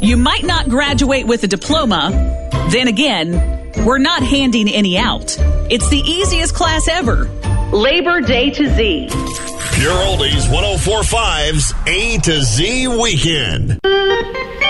You might not graduate with a diploma. Then again, we're not handing any out. It's the easiest class ever. Labor Day to Z. Pure Oldies 104.5's A to Z Weekend.